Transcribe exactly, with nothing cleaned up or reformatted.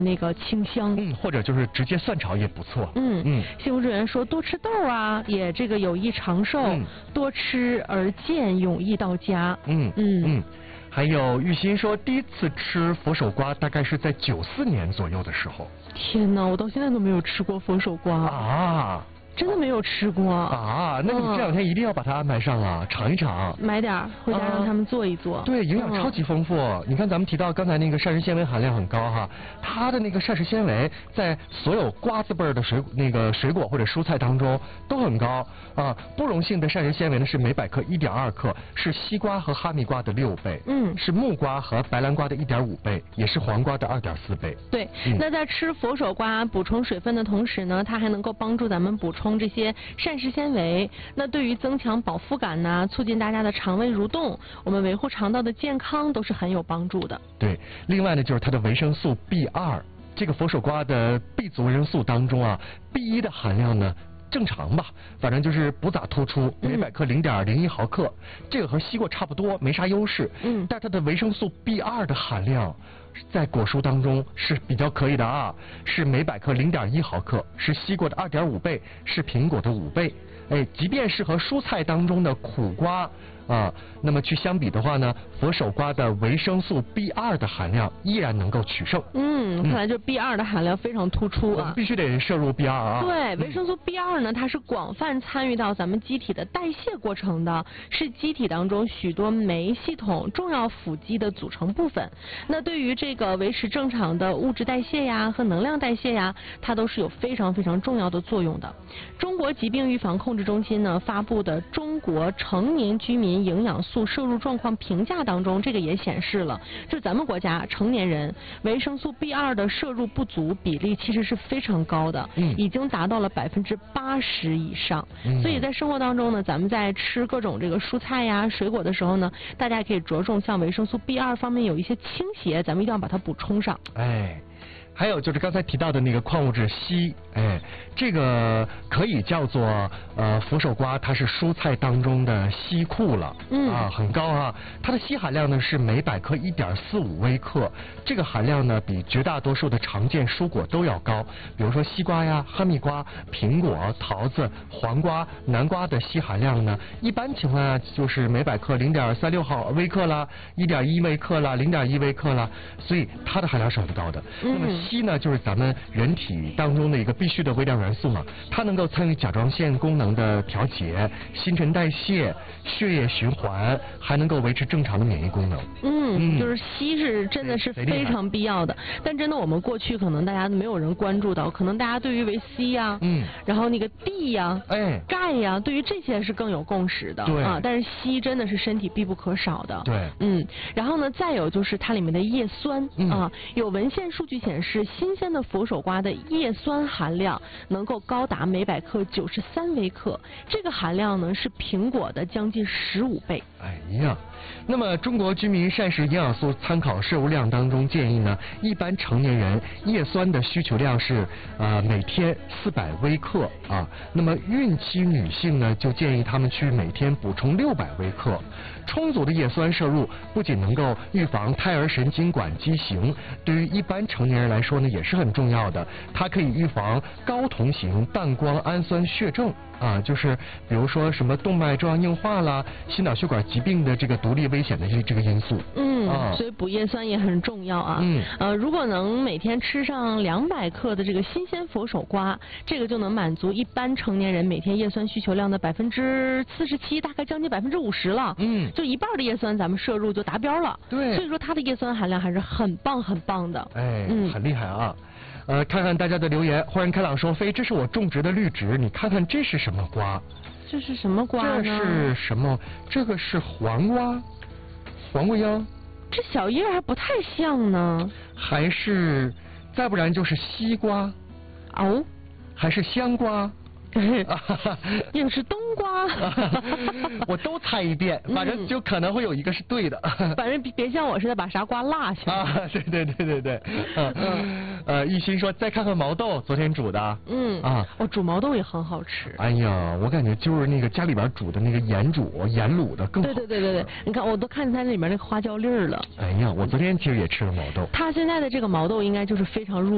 那个清香。 嗯，或者就是直接蒜炒也不错。 嗯嗯，幸福之源说多吃豆啊，也这个有益长寿，嗯、多吃而健，永益到家。 嗯嗯嗯，还有玉鑫说，第一次吃佛手瓜大概是在九四年左右的时候。 天哪，我到现在都没有吃过佛手瓜啊！ 真的没有吃过啊？那你这两天一定要把它安排上啊，尝一尝。 买点回家让他们做一做。 啊、对，营养超级丰富。嗯、你看咱们提到刚才那个膳食纤维含量很高哈，它的那个膳食纤维在所有瓜子辈儿的水那个水果或者蔬菜当中都很高啊。不溶性的膳食纤维呢是每百克一点二克，是西瓜和哈密瓜的六倍，嗯，是木瓜和白兰瓜的一点五倍，也是黄瓜的二点四倍。 对，嗯、那在吃佛手瓜补充水分的同时呢，它还能够帮助咱们补充。充这些膳食纤维，那对于增强饱腹感呐、啊，促进大家的肠胃蠕动，我们维护肠道的健康都是很有帮助的。 对，另外呢就是它的维生素 B 二，这个佛手瓜的 B 族维生素当中啊 ，B 一的含量呢正常吧，反正就是不咋突出，每百克零点零一毫克，嗯、这个和西瓜差不多，没啥优势。嗯，但它的维生素 B 二的含量在果蔬当中是比较可以的啊，是每百克零点一毫克，是西瓜的二点五倍，是苹果的五倍。哎，即便是和蔬菜当中的苦瓜啊，那么去相比的话呢，佛手瓜的维生素 B 二的含量依然能够取胜。 嗯，看来就 B 二的含量非常突出啊， 我们必须得摄入 B 二啊。 对，维生素 B 二呢，它是广泛参与到咱们机体的代谢过程的，是机体当中许多酶系统重要辅基的组成部分。那对于这个维持正常的物质代谢呀和能量代谢呀，它都是有非常非常重要的作用的。中国疾病预防控制中心呢发布的中国成年居民营养素摄入状况评价当中，这个也显示了，就咱们国家成年人维生素 B 二的摄入不足比例其实是非常高的，嗯、已经达到了百分之八十以上。嗯、所以在生活当中呢，咱们在吃各种这个蔬菜呀、水果的时候呢，大家可以着重像维生素 B 二方面有一些倾斜，咱们一定要把它补充上。 哎。还有就是刚才提到的那个矿物质硒，哎，这个可以叫做呃佛手瓜，它是蔬菜当中的硒库了，嗯啊，很高啊。它的硒含量呢是每百克一点四五微克，这个含量呢比绝大多数的常见蔬果都要高。比如说西瓜呀、哈密瓜、苹果、桃子、黄瓜、南瓜的硒含量呢，一般情况下就是每百克零点三六毫微克啦、一点一微克啦、零点一微克啦，所以它的含量是很高的。那么硒呢，就是咱们人体当中的一个必须的微量元素嘛，它能够参与甲状腺功能的调节、新陈代谢、血液循环，还能够维持正常的免疫功能。 嗯，嗯就是硒是真的是非常必要的，但真的我们过去可能大家没有人关注到，可能大家对于维 C 呀、啊，嗯，然后那个 D 呀、啊，哎，钙呀、啊，对于这些是更有共识的，对啊，但是硒真的是身体必不可少的。 对， 嗯，然后呢，再有就是它里面的叶酸、嗯、啊，有文献数据显示。新鲜的佛手瓜的叶酸含量能够高达每百克九十三微克，这个含量呢是苹果的将近十五倍。 哎呀，那么中国居民膳食营养素参考摄入量当中建议呢，一般成年人叶酸的需求量是呃每天四百微克啊，那么孕期女性呢就建议她们去每天补充六百微克。充足的叶酸摄入不仅能够预防胎儿神经管畸形，对于一般成年人来说呢也是很重要的，它可以预防高同型半胱氨酸血症啊，就是比如说什么动脉粥样硬化啦、心脑血管疾病的这个独立危险的这这个因素。 嗯，啊、所以补叶酸也很重要啊。嗯，呃，如果能每天吃上两百克的这个新鲜佛手瓜，这个就能满足一般成年人每天叶酸需求量的百分之四十七，大概将近百分之五十了。嗯。就一半的叶酸咱们摄入就达标了， 对， 所以说它的叶酸含量还是很棒很棒的， 哎，嗯，很厉害啊。呃，看看大家的留言，豁然开朗说，飞，这是我种植的绿植，你看看这是什么瓜？ 这是什么瓜呢？ 这是什么？这个是黄瓜，黄瓜秧。 这小叶还不太像呢。 还是，再不然就是西瓜。 哦。 还是香瓜。 又是冬瓜， 我都猜一遍，反正就可能会有一个是对的。 反正别像我似的把啥瓜落下。 啊，对对对对对，嗯嗯，呃，一心说再看看毛豆，昨天煮的。嗯啊， 我煮毛豆也很好吃。 哎呀，我感觉就是那个家里边煮的那个盐煮盐卤的更好。 对对对对对，你看我都看见它里面那个花椒粒儿了。 哎呀，我昨天其实也吃了毛豆。 它现在的这个毛豆应该就是非常入